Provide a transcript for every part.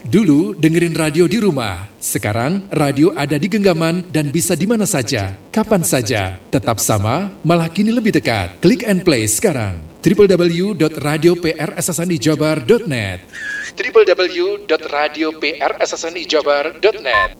Dulu dengerin radio di rumah, sekarang radio ada di genggaman dan bisa di mana saja, kapan saja. Tetap sama, malah kini lebih dekat. Klik and play sekarang. www.radioprssnijabar.net www.radioprssnijabar.net.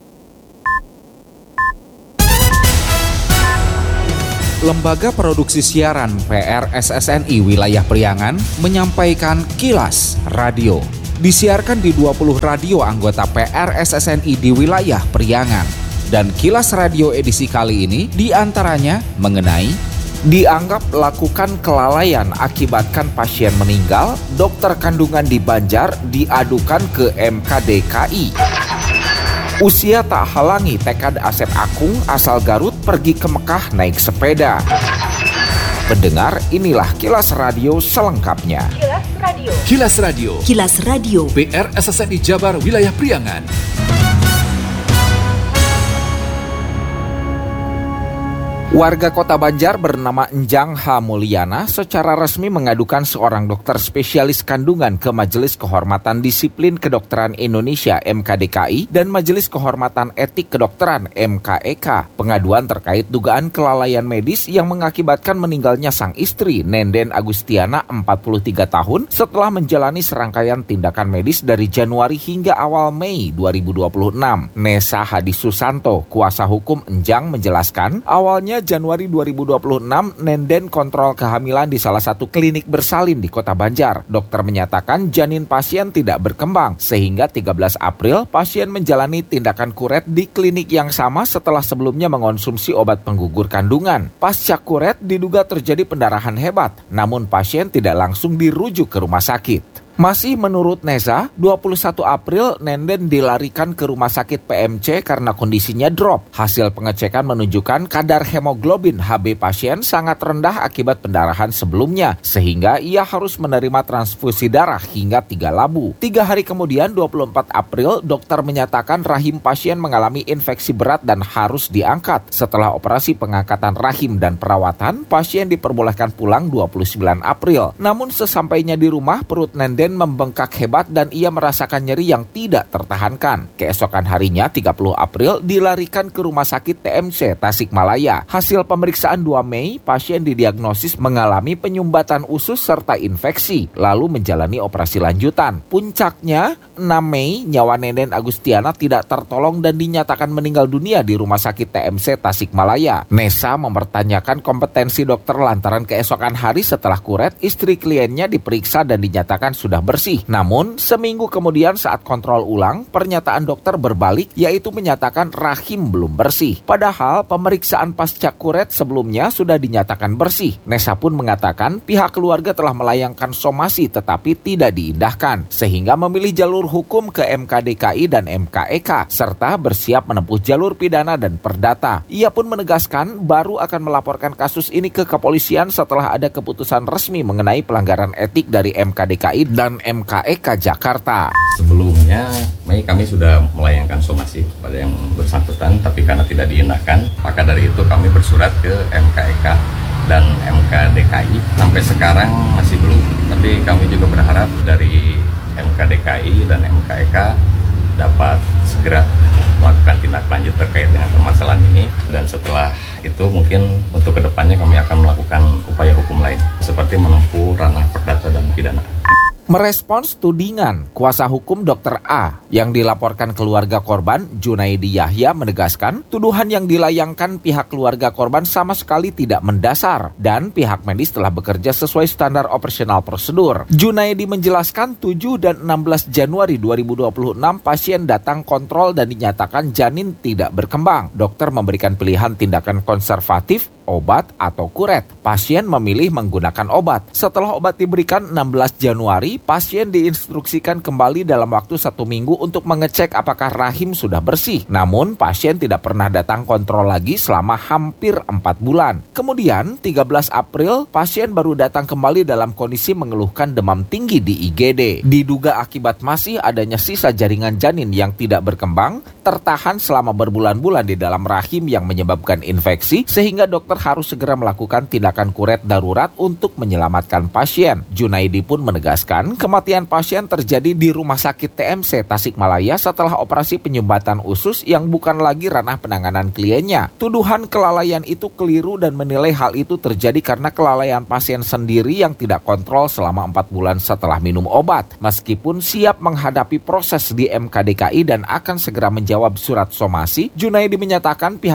Lembaga Produksi Siaran PRSSNI Wilayah Priangan menyampaikan Kilas Radio. Disiarkan di 20 radio anggota PRSSNI di wilayah Priangan. Dan Kilas Radio edisi kali ini diantaranya mengenai dianggap lakukan kelalaian akibatkan pasien meninggal, dokter kandungan di Banjar diadukan ke MKDKI. Usia tak halangi tekad Asep Akung asal Garut pergi ke Mekah naik sepeda. Pendengar, inilah Kilas Radio selengkapnya. Kilas Radio. Kilas Radio. Kilas Radio. PRSSNI Jabar Wilayah Priangan. Warga Kota Banjar bernama Enjang H. Mulyana secara resmi mengadukan seorang dokter spesialis kandungan ke Majelis Kehormatan Disiplin Kedokteran Indonesia (MKDKI) dan Majelis Kehormatan Etik Kedokteran (MKEK). Pengaduan terkait dugaan kelalaian medis yang mengakibatkan meninggalnya sang istri, Nenden Agustiana, 43 tahun, setelah menjalani serangkaian tindakan medis dari Januari hingga awal Mei 2026. Nesa Hadi Susanto, kuasa hukum Enjang, menjelaskan awalnya Januari 2026, Nenden kontrol kehamilan di salah satu klinik bersalin di Kota Banjar. Dokter menyatakan janin pasien tidak berkembang, sehingga 13 April pasien menjalani tindakan kuret di klinik yang sama setelah sebelumnya mengonsumsi obat penggugur kandungan. Pasca kuret diduga terjadi pendarahan hebat, namun pasien tidak langsung dirujuk ke rumah sakit. Masih menurut Neza, 21 April Nenden dilarikan ke rumah sakit PMC karena kondisinya drop. Hasil pengecekan menunjukkan kadar hemoglobin HB pasien sangat rendah akibat pendarahan sebelumnya, sehingga ia harus menerima transfusi darah hingga 3 labu. 3 hari kemudian, 24 April, dokter menyatakan rahim pasien mengalami infeksi berat dan harus diangkat. Setelah operasi pengangkatan rahim dan perawatan, pasien diperbolehkan pulang 29 April. Namun sesampainya di rumah, perut Nenden membengkak hebat dan ia merasakan nyeri yang tidak tertahankan. Keesokan harinya, 30 April, dilarikan ke Rumah Sakit TMC Tasikmalaya. Hasil pemeriksaan 2 Mei, pasien didiagnosis mengalami penyumbatan usus serta infeksi, lalu menjalani operasi lanjutan. Puncaknya, 6 Mei, nyawa Nenden Agustiana tidak tertolong dan dinyatakan meninggal dunia di Rumah Sakit TMC Tasikmalaya. Nesa mempertanyakan kompetensi dokter lantaran keesokan hari setelah kuret, istri kliennya diperiksa dan dinyatakan sudah bersih. Namun, seminggu kemudian saat kontrol ulang, pernyataan dokter berbalik, yaitu menyatakan rahim belum bersih. Padahal, pemeriksaan pasca kuret sebelumnya sudah dinyatakan bersih. Nesa pun mengatakan pihak keluarga telah melayangkan somasi tetapi tidak diindahkan, sehingga memilih jalur hukum ke MKDKI dan MKEK, serta bersiap menempuh jalur pidana dan perdata. Ia pun menegaskan baru akan melaporkan kasus ini ke kepolisian setelah ada keputusan resmi mengenai pelanggaran etik dari MKDKI dan MKEK Jakarta. Sebelumnya, Mei kami sudah melayangkan somasi kepada yang bersangkutan, tapi karena tidak diindahkan, maka dari itu kami bersurat ke MKEK dan MKDKI. Sampai sekarang masih belum, tapi kami juga berharap dari MKDKI dan MKEK dapat segera melakukan tindak lanjut terkait dengan permasalahan ini, dan setelah itu mungkin untuk kedepannya kami akan melakukan upaya hukum lain seperti menempuh ranah perdata dan pidana. Merespons tudingan, kuasa hukum Dr. A yang dilaporkan keluarga korban, Junaidi Yahya, menegaskan tuduhan yang dilayangkan pihak keluarga korban sama sekali tidak mendasar dan pihak medis telah bekerja sesuai standar operasional prosedur. Junaidi menjelaskan 7 dan 16 Januari 2026 pasien datang kontrol dan dinyatakan janin tidak berkembang. Dokter memberikan pilihan tindakan konservatif, obat atau kuret. Pasien memilih menggunakan obat. Setelah obat diberikan 16 Januari, pasien diinstruksikan kembali dalam waktu 1 minggu untuk mengecek apakah rahim sudah bersih. Namun, pasien tidak pernah datang kontrol lagi selama hampir 4 bulan. Kemudian, 13 April, pasien baru datang kembali dalam kondisi mengeluhkan demam tinggi di IGD. Diduga akibat masih adanya sisa jaringan janin yang tidak berkembang, tertahan selama berbulan-bulan di dalam rahim yang menyebabkan infeksi, sehingga dokter dokter harus segera melakukan tindakan kuret darurat untuk menyelamatkan pasien. Junaidi pun menegaskan kematian pasien terjadi di Rumah Sakit TMC Tasikmalaya setelah operasi penyumbatan usus yang bukan lagi ranah penanganan kliennya. Tuduhan kelalaian itu keliru dan menilai hal itu terjadi karena kelalaian pasien sendiri yang tidak kontrol selama 4 bulan setelah minum obat. Meskipun siap menghadapi proses di MKDKI dan akan segera menjawab surat somasi, Junaidi menyatakan pihak